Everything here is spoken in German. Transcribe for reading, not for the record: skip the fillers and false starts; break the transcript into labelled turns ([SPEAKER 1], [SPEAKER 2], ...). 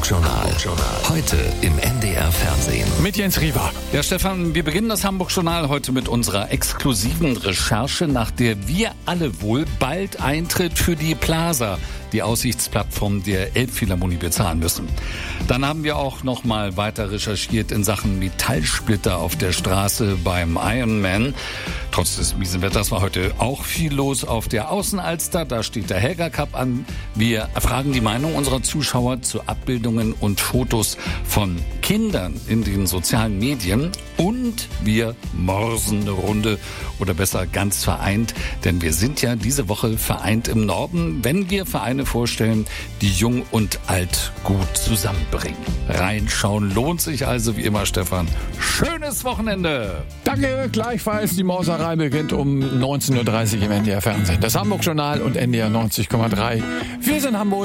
[SPEAKER 1] Hamburg-Journal. Heute im NDR Fernsehen.
[SPEAKER 2] Mit Jens Riewer.
[SPEAKER 3] Ja, Stefan, wir beginnen das Hamburg-Journal heute mit unserer exklusiven Recherche, nach der wir alle wohl bald Eintritt für die Plaza, die Aussichtsplattform der Elbphilharmonie, bezahlen müssen. Dann haben wir auch noch mal weiter recherchiert in Sachen Metallsplitter auf der Straße beim Ironman. Trotz des miesen Wetters war heute auch viel los auf der Außenalster. Da steht der Helga Cup an. Wir erfragen die Meinung unserer Zuschauer zu Abbildungen und Fotos von Kindern in den sozialen Medien. Und wir morsen eine Runde oder besser ganz vereint. Denn wir sind ja diese Woche vereint im Norden, wenn wir Vereine vorstellen, die Jung und Alt gut zusammenbringen. Reinschauen lohnt sich also wie immer, Stefan. Schönes Wochenende!
[SPEAKER 2] Danke, gleichfalls. Die Mauserei beginnt um 19.30 Uhr im NDR Fernsehen. Das Hamburg-Journal und NDR 90,3. Wir sind Hamburg.